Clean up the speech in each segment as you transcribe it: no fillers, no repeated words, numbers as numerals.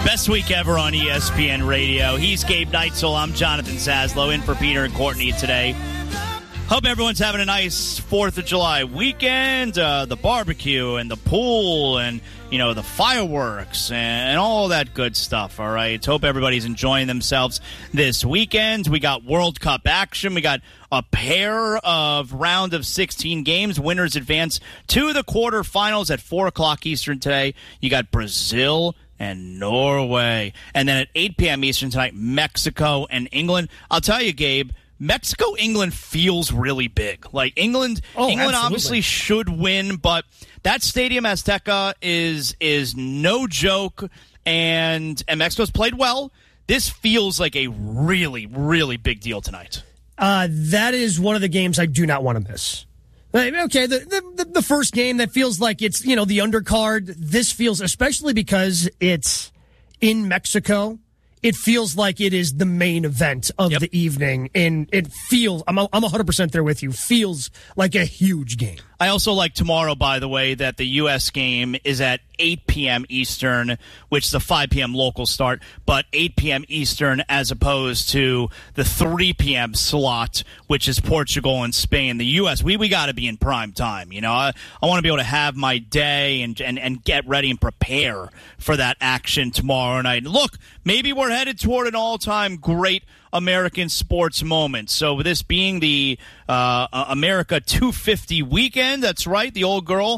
Best week ever on ESPN Radio. He's Gabe Neitzel. I'm Jonathan Zaslow, in for Peter and Courtney today. Hope everyone's having a nice 4th of July weekend. The barbecue and the pool and, the fireworks and all that good stuff, all right? Hope everybody's enjoying themselves this weekend. We got World Cup action. We got a pair of round of 16 games. Winners advance to the quarterfinals at 4 o'clock Eastern today. You got Brazil and Norway. And then at 8 p.m. Eastern tonight, Mexico and England. I'll tell you, Gabe, Mexico-England feels really big. Like, England obviously should win, but that Stadium Azteca is no joke, and Mexico's played well. This feels like a really, really big deal tonight. That is one of the games I do not want to miss. Okay, the first game that feels like it's, the undercard. This feels, especially because it's in Mexico, it feels like it is the main event of the evening, and it feels, I'm 100% there with you, feels like a huge game. I also like tomorrow, by the way, that the U.S. game is at 8 p.m. Eastern, which is a 5 p.m. local start, but 8 p.m. Eastern as opposed to the 3 p.m. slot, which is Portugal and Spain. The U.S., we got to be in prime time. I want to be able to have my day and get ready and prepare for that action tomorrow night. Look, maybe we're headed toward an all-time great American sports moment. So this being the America 250 weekend, that's right, the old girl,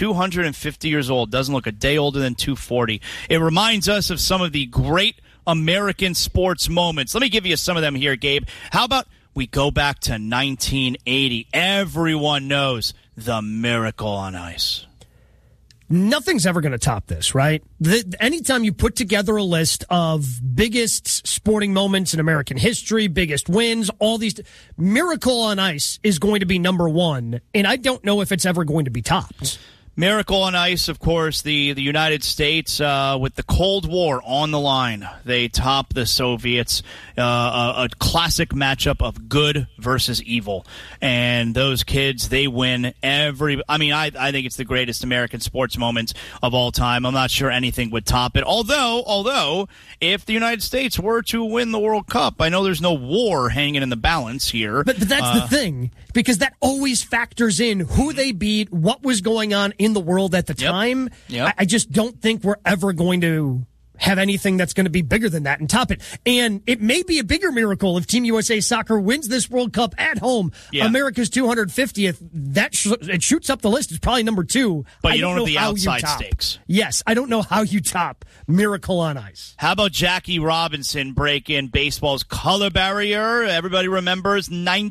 250 years old, doesn't look a day older than 240. It reminds us of some of the great American sports moments. Let me give you some of them here, Gabe. How about we go back to 1980? Everyone knows the Miracle on Ice. Nothing's ever going to top this, right? Anytime you put together a list of biggest sporting moments in American history, biggest wins, all these, Miracle on Ice is going to be number one, and I don't know if it's ever going to be topped. Miracle on Ice, of course, the United States with the Cold War on the line. They top the Soviets, a classic matchup of good versus evil. And those kids, they win I think it's the greatest American sports moment of all time. I'm not sure anything would top it. Although, if the United States were to win the World Cup, I know there's no war hanging in the balance here. But that's the thing, because that always factors in who they beat, what was going on in the world at the time. Yep. I just don't think we're ever going to have anything that's going to be bigger than that and top it. And it may be a bigger miracle if Team USA Soccer wins this World Cup at home. Yeah. America's 250th. It shoots up the list. It's probably number 2. But you don't have the outside stakes. Yes, I don't know how you top Miracle on Ice. How about Jackie Robinson breaking baseball's color barrier? Everybody remembers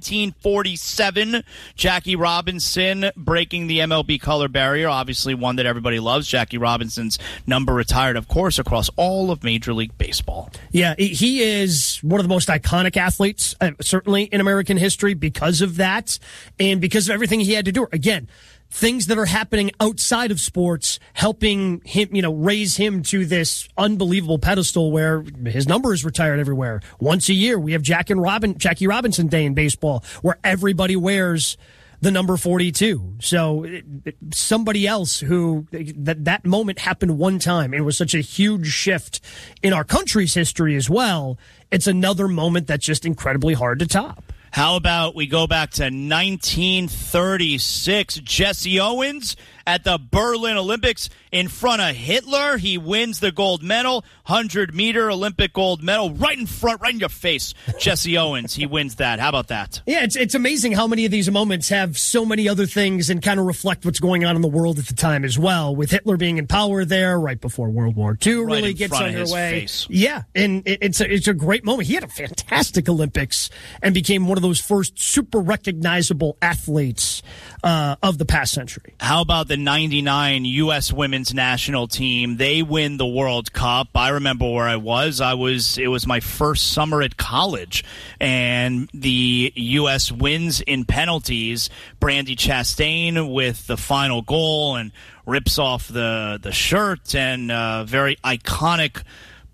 1947. Jackie Robinson breaking the MLB color barrier. Obviously one that everybody loves. Jackie Robinson's number retired, of course, across all of Major League Baseball. Yeah, he is one of the most iconic athletes, certainly in American history, because of that and because of everything he had to do. Again, things that are happening outside of sports helping him, raise him to this unbelievable pedestal where his number is retired everywhere. Once a year, we have Jackie Robinson Day in baseball, where everybody wears the number 42. So somebody else who that moment happened one time. It was such a huge shift in our country's history as well. It's another moment that's just incredibly hard to top. How about we go back to 1936? Jesse Owens at the Berlin Olympics in front of Hitler. He wins the gold medal, 100-meter Olympic gold medal, right in front, right in your face. Jesse Owens, he wins that. How about that? Yeah, it's amazing how many of these moments have so many other things and kind of reflect what's going on in the world at the time as well, with Hitler being in power there right before World War II really gets underway. Yeah, and it's a great moment. He had a fantastic Olympics and became one of those first super recognizable athletes of the past century. How about the 99 U.S. women's national team? They win the World Cup. I remember where I was. It was my first summer at college, and the U.S. wins in penalties. Brandi Chastain with the final goal and rips off the shirt, and very iconic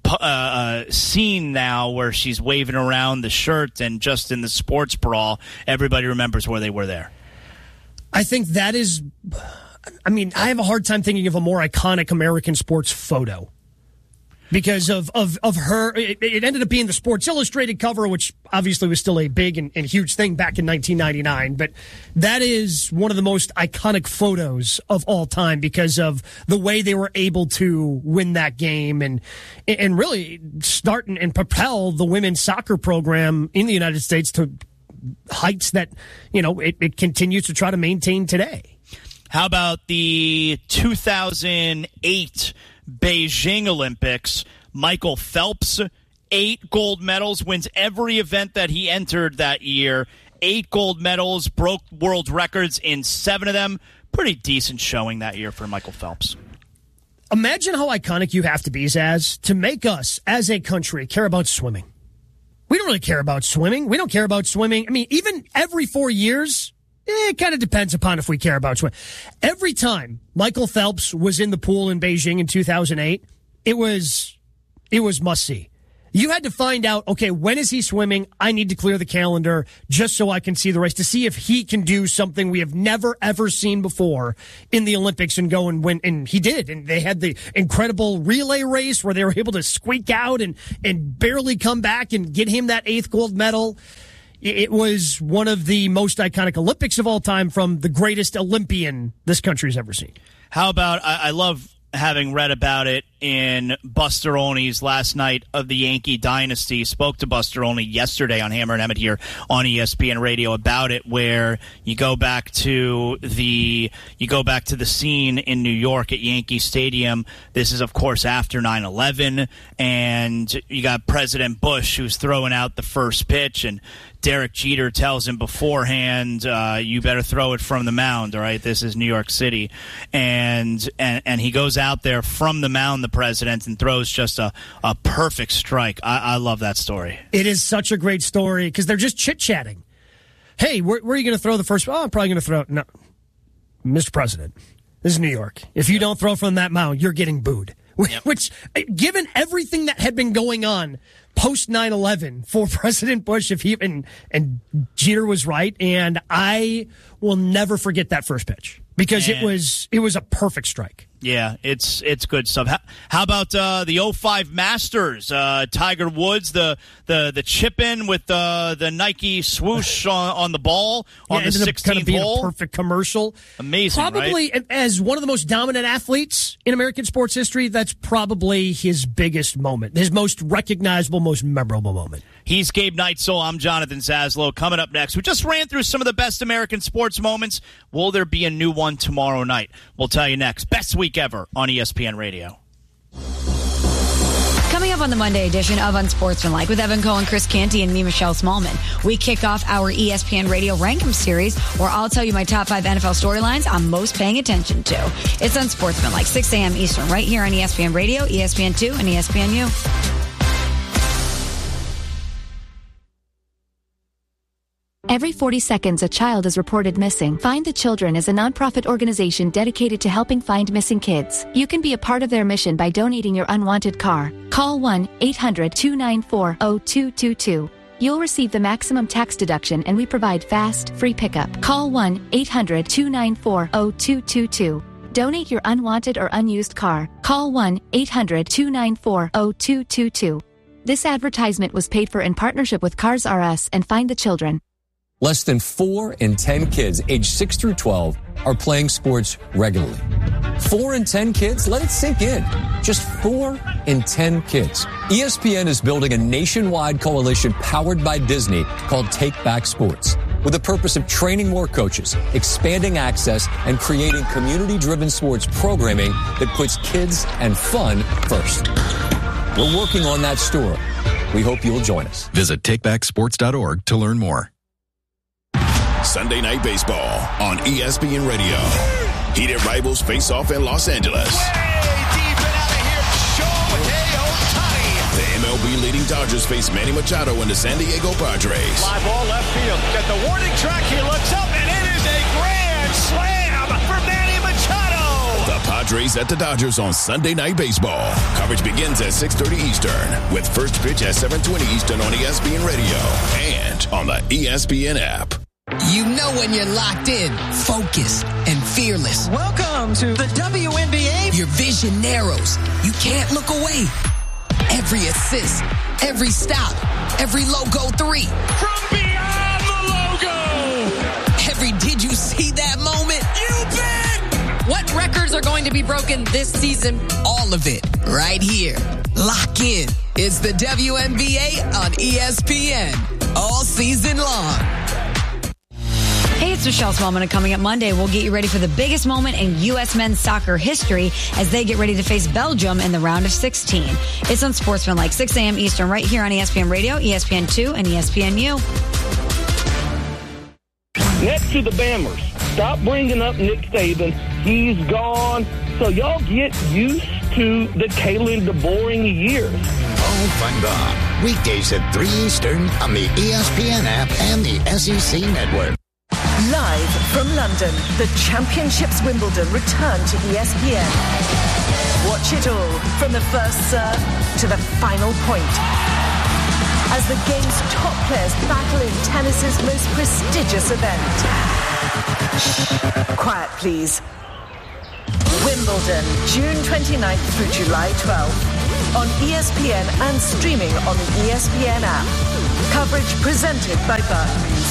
scene now where she's waving around the shirt, and just in the sports brawl, everybody remembers where they were there. I think that is, I have a hard time thinking of a more iconic American sports photo. because of her. It ended up being the Sports Illustrated cover, which obviously was still a big and huge thing back in 1999. But that is one of the most iconic photos of all time because of the way they were able to win that game and really start and propel the women's soccer program in the United States to heights that, it continues to try to maintain today. How about the 2008 Beijing Olympics? Michael Phelps, 8 gold medals, wins every event that he entered that year. 8 gold medals, broke world records in 7 of them. Pretty decent showing that year for Michael Phelps. Imagine how iconic you have to be, Zaz, to make us, as a country, care about swimming. We don't really care about swimming. We don't care about swimming. I mean, even every 4 years, it kind of depends upon if we care about swimming. Every time Michael Phelps was in the pool in Beijing in 2008, it was must-see. You had to find out, okay, when is he swimming? I need to clear the calendar just so I can see the race, to see if he can do something we have never, ever seen before in the Olympics and go and win. And he did. And they had the incredible relay race where they were able to squeak out and barely come back and get him that 8th gold medal. It was one of the most iconic Olympics of all time from the greatest Olympian this country's ever seen. How about, I love having read about it in Buster Olney's Last Night of the Yankee Dynasty. Spoke to Buster Olney yesterday on Hammer and Emmett here on ESPN Radio about it, where you go back to the scene in New York at Yankee Stadium. This is, of course, after 9/11, and you got President Bush who's throwing out the first pitch, and Derek Jeter tells him beforehand, you better throw it from the mound, all right? This is New York City. And he goes out there from the mound, the president, and throws just a perfect strike. I love that story. It is such a great story because they're just chit-chatting. Hey, where are you going to throw the first? Oh, I'm probably going to throw. No, Mr. President, this is New York. If you don't throw from that mound, you're getting booed. Yep. Which, given everything that had been going on post 9/11 for President Bush, and Jeter was right, and I will never forget that first pitch because it was a perfect strike. Yeah, it's good stuff. How about the 05 Masters? Tiger Woods, the chip in with the Nike swoosh on the ball on the 16th kind of being hole. A perfect commercial. Amazing, probably, right? As one of the most dominant athletes in American sports history, that's probably his biggest moment, his most recognizable, most memorable moment. He's Gabe Neitzel. I'm Jonathan Zaslow. Coming up next, we just ran through some of the best American sports moments. Will there be a new one tomorrow night? We'll tell you next. Best week ever on ESPN Radio. Coming up on the Monday edition of Unsportsmanlike with Evan Cohen, Chris Canty, and me, Michelle Smallman, we kick off our ESPN Radio Rankum series, where I'll tell you my top 5 NFL storylines I'm most paying attention to. It's Unsportsmanlike, 6 a.m. Eastern, right here on ESPN Radio, ESPN2, and ESPNU. Every 40 seconds, a child is reported missing. Find the Children is a nonprofit organization dedicated to helping find missing kids. You can be a part of their mission by donating your unwanted car. Call 1-800-294-0222. You'll receive the maximum tax deduction, and we provide fast, free pickup. Call 1-800-294-0222. Donate your unwanted or unused car. Call 1-800-294-0222. This advertisement was paid for in partnership with Cars R Us and Find the Children. Less than 4 in 10 kids aged 6 through 12 are playing sports regularly. 4 in 10 kids? Let it sink in. Just 4 in 10 kids. ESPN is building a nationwide coalition powered by Disney called Take Back Sports, with the purpose of training more coaches, expanding access, and creating community-driven sports programming that puts kids and fun first. We're working on that story. We hope you'll join us. Visit takebacksports.org to learn more. Sunday Night Baseball on ESPN Radio. Heated rivals face off in Los Angeles. Way deep and out of here, Shohei Ohtani. The MLB leading Dodgers face Manny Machado and the San Diego Padres. Fly ball left field. At the warning track, he looks up, and it is a grand slam for Manny Machado. The Padres at the Dodgers on Sunday Night Baseball. Coverage begins at 6:30 Eastern, with first pitch at 7:20 Eastern on ESPN Radio and on the ESPN app. You know when you're locked in, focused, and fearless. Welcome to the WNBA. Your vision narrows. You can't look away. Every assist, every stop, every logo 3. From beyond the logo. Every did you see that moment? You bet. What records are going to be broken this season? All of it right here. Lock in. It's the WNBA on ESPN all season long. Hey, it's Michelle Smallman, and coming up Monday, we'll get you ready for the biggest moment in U.S. men's soccer history as they get ready to face Belgium in the round of 16. It's on Sportsmanlike, 6 a.m. Eastern, right here on ESPN Radio, ESPN2, and ESPNU. Next to the Bammers, stop bringing up Nick Saban. He's gone. So y'all get used to the Kalen DeBoring years. Oh, fun gone. Weekdays at 3 Eastern on the ESPN app and the SEC Network. Live from London, the Championships Wimbledon return to ESPN. Watch it all from the first serve to the final point. As the game's top players battle in tennis's most prestigious event. Shh, quiet please. Wimbledon, June 29th through July 12th. On ESPN and streaming on the ESPN app. Coverage presented by Barclays.